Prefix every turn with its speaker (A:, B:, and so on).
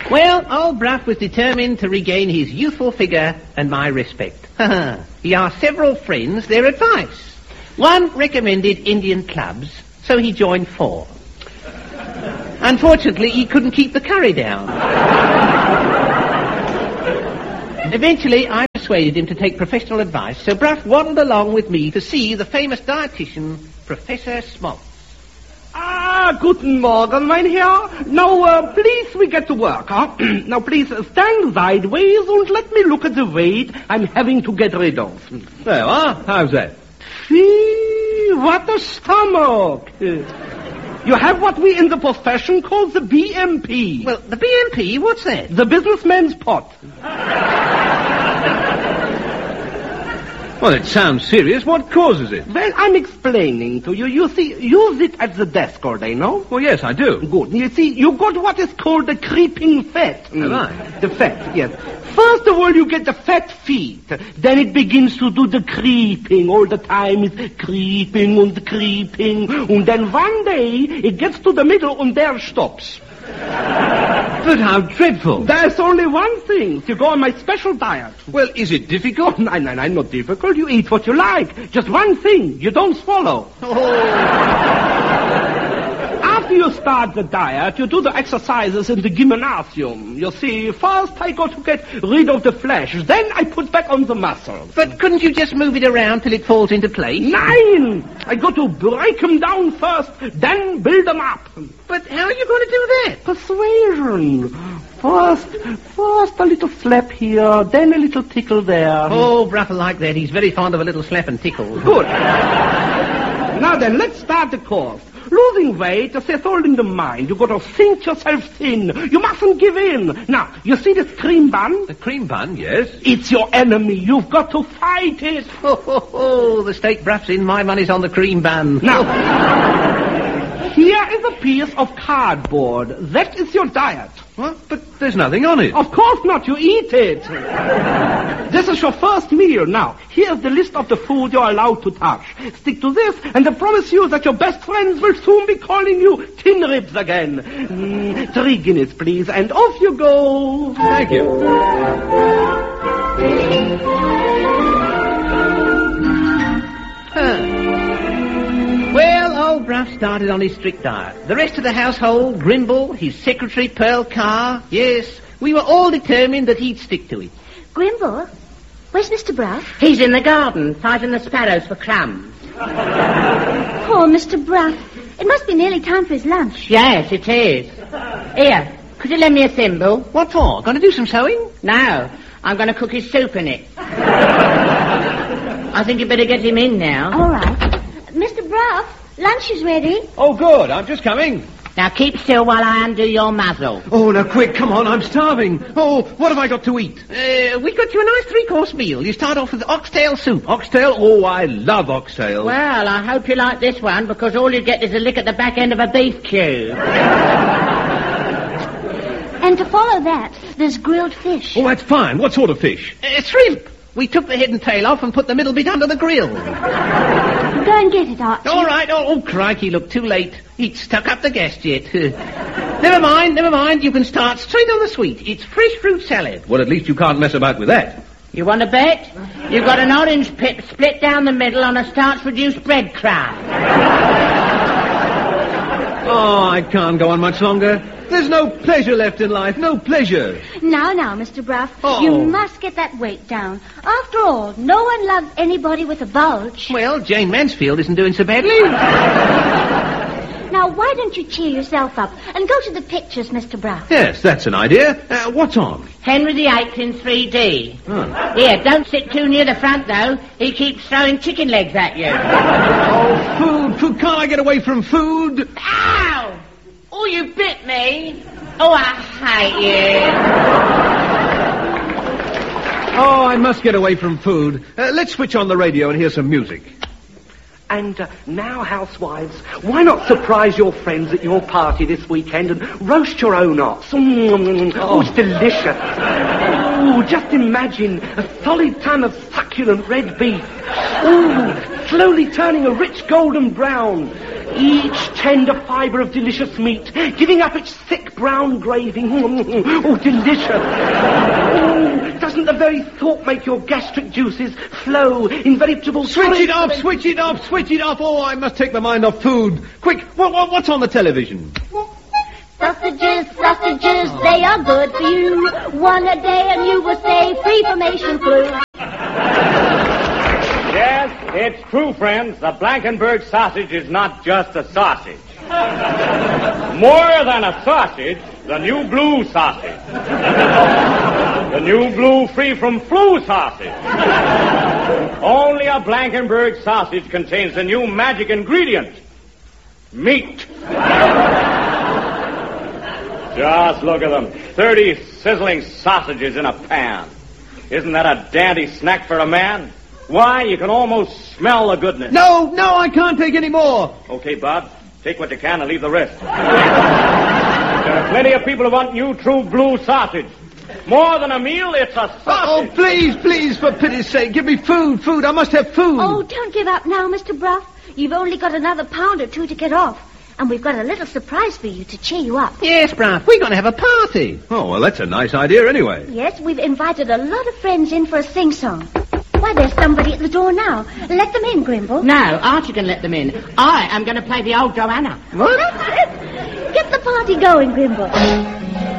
A: Well, old Bruff was determined to regain his youthful figure and my respect. He asked several friends their advice. One recommended Indian clubs, so he joined 4. Unfortunately, he couldn't keep the curry down. Eventually, I persuaded him to take professional advice, so Bruff waddled along with me to see the famous dietitian, Professor Smoltz.
B: Guten Morgen, mein Herr. Now, please, we get to work, huh? Now, please, stand sideways and let me look at the weight I'm having to get rid of.
C: There you are. How's that?
B: See, what a stomach. You have what we in the profession call the BMP.
A: Well, the BMP, what's that?
B: The businessman's pot.
C: Well, it sounds serious. What causes it?
B: Well, I'm explaining to you. You see, use it at the desk all day, no?
C: Well, yes, I do.
B: Good. You see, you got what is called the creeping fat.
C: Have I?
B: The fat, yes. First of all, you get the fat feet. Then it begins to do the creeping. All the time it's creeping and creeping. And then one day, it gets to the middle and there stops.
C: But how dreadful.
B: There's only one thing. You go on my special diet.
C: Well, is it difficult?
B: No, not difficult. You eat what you like. Just one thing. You don't swallow. After you start the diet, you do the exercises in the gymnasium. You see, first I go to get rid of the flesh. Then I put back on the muscles.
A: But couldn't you just move it around till it falls into place?
B: Nine! I go to break them down first, then build them up.
A: But how are you going to do that?
B: Persuasion. First a little slap here, then a little tickle there.
A: Oh, Bruff like that. He's very fond of a little slap and tickle.
B: Good. Now then, let's start the course. Losing weight is all in the mind. You got to sink yourself thin. You mustn't give in. Now, you see this cream bun?
C: The cream bun, yes.
B: It's your enemy. You've got to fight it.
A: Oh, the steak Bruff's in. My money's on the cream bun.
B: Now, here is a piece of cardboard. That is your diet.
C: What? But there's nothing on it.
B: Of course not. You eat it. This is your first meal. Now, here's the list of the food you're allowed to touch. Stick to this, and I promise you that your best friends will soon be calling you tin ribs again. 3 guineas, please, and off you go.
C: Thank you.
A: Well, old Bruff started on his strict diet. The rest of the household, Grimble, his secretary, Pearl Carr, yes, we were all determined that he'd stick to it.
D: Grimble? Where's Mr. Bruff?
E: He's in the garden, fighting the sparrows for crumbs.
D: Poor Mr. Bruff. It must be nearly time for his lunch.
E: Yes, it is. Here, could you lend me a thimble?
A: What for? Going to do some sewing?
E: No, I'm going to cook his soup in it. I think you better get him in now.
D: All right. Mr. Bruff, lunch is ready.
C: Oh, good. I'm just coming.
E: Now keep still while I undo your muzzle.
C: Oh, now quick, come on, I'm starving. Oh, what have I got to eat?
A: We got you a nice 3-course meal. You start off with oxtail soup.
C: Oxtail? Oh, I love oxtail.
E: Well, I hope you like this one, because all you get is a lick at the back end of a beef cube.
D: And to follow that, there's grilled fish.
C: Oh, that's fine. What sort of fish?
A: Shrimp. We took the head and tail off and put the middle bit under the grill.
D: Go and get it, Archie.
A: All right. Oh, crikey, look, too late. He'd stuck up the gas jet. Never mind. You can start straight on the sweet. It's fresh fruit salad.
C: Well, at least you can't mess about with that.
E: You want to bet? You've got an orange pip split down the middle on a starch-reduced bread crumb.
C: Oh, I can't go on much longer. There's no pleasure left in life, no pleasure.
D: Now, Mr. Bruff,
C: Oh.
D: you must get that weight down. After all, no one loves anybody with a bulge.
A: Well, Jane Mansfield isn't doing so badly.
D: Now, why don't you cheer yourself up and go to the pictures, Mr. Bruff?
C: Yes, that's an idea. What's on?
E: Henry VIII in 3D.
C: Oh.
E: Here, don't sit too near the front, though. He keeps throwing chicken legs at you.
C: Oh, food. Can't I get away from food?
E: Ow! Oh, you bit me. Oh, I hate you.
C: Oh, I must get away from food. Let's switch on the radio and hear some music.
B: And now, housewives, why not surprise your friends at your party this weekend and roast your own ox? Oh, it's delicious. Oh, just imagine a solid ton of succulent red beef. Oh, slowly turning a rich golden brown. Each tender fibre of delicious meat, giving up its thick brown gravy. Oh, delicious. Oh, doesn't the very thought make your gastric juices flow in veritable...
C: Switch it off, switch it off, switch it off. Oh, I must take my mind off food. Quick, what's on the television?
D: Sausages, sausages, they are good for you. One a day and you will stay free from Asian flu.
F: Yes, it's true, friends. The Blankenberg sausage is not just a sausage. More than a sausage, the new blue sausage. The new blue free from flu sausage. Only a Blankenberg sausage contains the new magic ingredient, meat. Just look at them. 30 sizzling sausages in a pan. Isn't that a dandy snack for a man? Why, you can almost smell the goodness.
C: No, I can't take any more.
F: Okay, Bob. Take what you can and leave the rest. There are plenty of people who want new true blue sausage. More than a meal, it's a sausage.
C: Oh, please, for pity's sake, give me food. I must have food.
D: Oh, don't give up now, Mr. Bruff. You've only got another pound or two to get off. And we've got a little surprise for you to cheer you up.
A: Yes, Bruff, we're going to have a party.
C: Oh, well, that's a nice idea anyway.
D: Yes, we've invited a lot of friends in for a sing-song. Why, there's somebody at the door now. Let them in, Grimble.
E: No, Archie can let them in. I am going to play the old Joanna.
D: What? That's it. Get the party going, Grimble.